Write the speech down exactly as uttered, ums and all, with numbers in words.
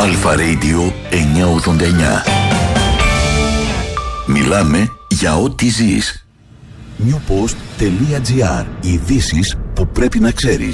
Αλφα Radio εννιακόσια ογδόντα εννιά. Μιλάμε για ό,τι ζεις. newpost.gr. Ειδήσεις που πρέπει να ξέρεις.